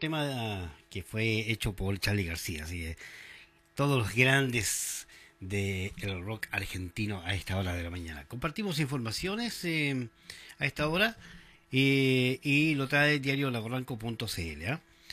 tema que fue hecho por Charly García, así que todos los grandes del rock argentino a esta hora de la mañana. Compartimos informaciones a esta hora y lo trae el diario laborranco.cl.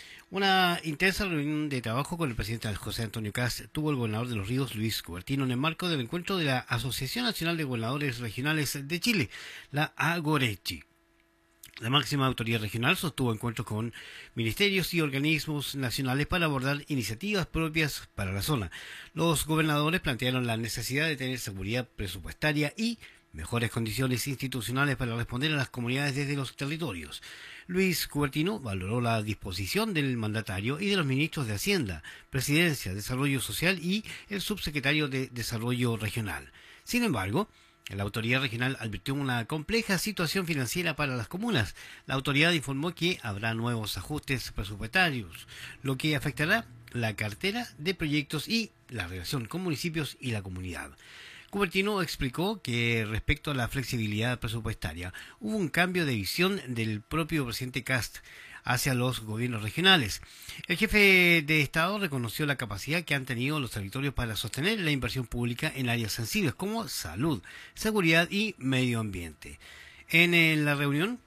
Una intensa reunión de trabajo con el presidente José Antonio Kast tuvo el gobernador de Los Ríos, Luis Cubertino, en el marco del encuentro de la Asociación Nacional de Gobernadores Regionales de Chile, la AGORECHI. La máxima autoridad regional sostuvo encuentros con ministerios y organismos nacionales para abordar iniciativas propias para la zona. Los gobernadores plantearon la necesidad de tener seguridad presupuestaria y mejores condiciones institucionales para responder a las comunidades desde los territorios. Luis Cubertino valoró la disposición del mandatario y de los ministros de Hacienda, Presidencia, Desarrollo Social y el subsecretario de Desarrollo Regional. Sin embargo, la autoridad regional advirtió una compleja situación financiera para las comunas. La autoridad informó que habrá nuevos ajustes presupuestarios, lo que afectará la cartera de proyectos y la relación con municipios y la comunidad. Cubertino explicó que respecto a la flexibilidad presupuestaria hubo un cambio de visión del propio presidente Kast hacia los gobiernos regionales. El jefe de Estado reconoció la capacidad que han tenido los territorios para sostener la inversión pública en áreas sensibles como salud, seguridad y medio ambiente. En la reunión,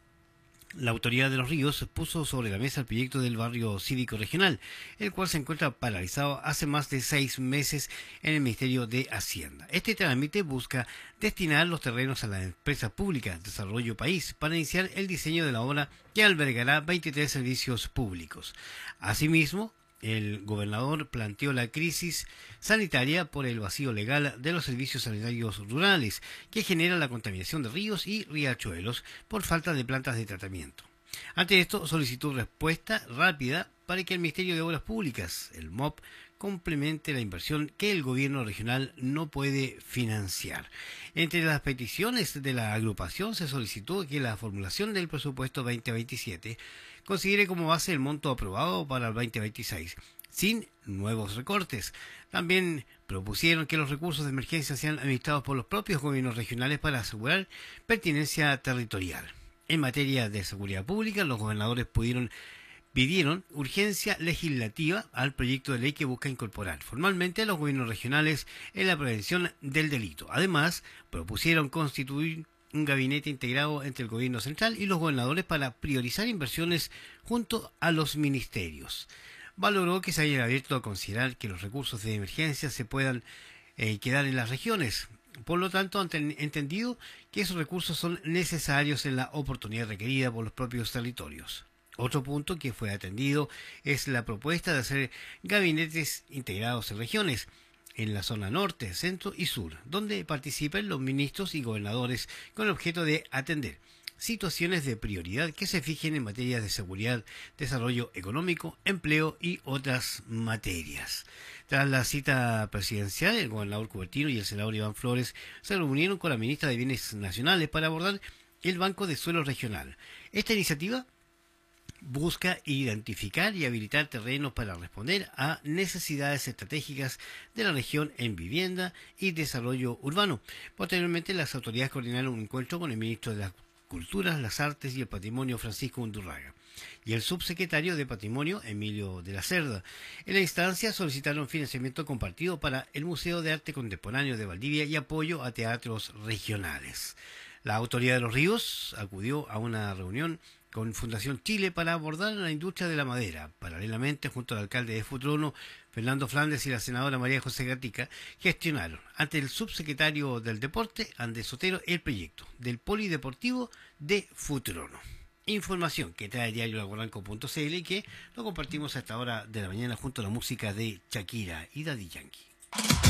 la autoridad de Los Ríos puso sobre la mesa el proyecto del barrio cívico regional, el cual se encuentra paralizado hace más de 6 meses en el Ministerio de Hacienda. Este trámite busca destinar los terrenos a la empresa pública Desarrollo País para iniciar el diseño de la obra que albergará 23 servicios públicos. Asimismo, el gobernador planteó la crisis sanitaria por el vacío legal de los servicios sanitarios rurales, que genera la contaminación de ríos y riachuelos por falta de plantas de tratamiento. Ante esto, solicitó respuesta rápida para que el Ministerio de Obras Públicas, el MOP, complemente la inversión que el gobierno regional no puede financiar. Entre las peticiones de la agrupación se solicitó que la formulación del presupuesto 2027 considere como base el monto aprobado para el 2026, sin nuevos recortes. También propusieron que los recursos de emergencia sean administrados por los propios gobiernos regionales para asegurar pertinencia territorial. En materia de seguridad pública, los gobernadores pidieron urgencia legislativa al proyecto de ley que busca incorporar formalmente a los gobiernos regionales en la prevención del delito. Además, propusieron constituir un gabinete integrado entre el gobierno central y los gobernadores para priorizar inversiones junto a los ministerios. Valoró que se haya abierto a considerar que los recursos de emergencia se puedan quedar en las regiones. Por lo tanto, han entendido que esos recursos son necesarios en la oportunidad requerida por los propios territorios. Otro punto que fue atendido es la propuesta de hacer gabinetes integrados en regiones, en la zona norte, centro y sur, donde participen los ministros y gobernadores con el objeto de atender situaciones de prioridad que se fijen en materias de seguridad, desarrollo económico, empleo y otras materias. Tras la cita presidencial, el gobernador Cubertino y el senador Iván Flores se reunieron con la ministra de Bienes Nacionales para abordar el Banco de Suelo Regional. Esta iniciativa busca identificar y habilitar terrenos para responder a necesidades estratégicas de la región en vivienda y desarrollo urbano. Posteriormente, las autoridades coordinaron un encuentro con el ministro de las Culturas, las Artes y el Patrimonio, Francisco Undurraga, y el subsecretario de Patrimonio, Emilio de la Cerda. En la instancia solicitaron financiamiento compartido para el Museo de Arte Contemporáneo de Valdivia y apoyo a teatros regionales. La autoridad de Los Ríos acudió a una reunión con Fundación Chile para abordar la industria de la madera. Paralelamente, junto al alcalde de Futrono, Fernando Flandes, y la senadora María José Gatica, gestionaron ante el subsecretario del Deporte, Andrés Sotero, el proyecto del Polideportivo de Futrono. Información que trae el diario laborranco.cl y que lo compartimos a esta hora de la mañana junto a la música de Shakira y Daddy Yankee.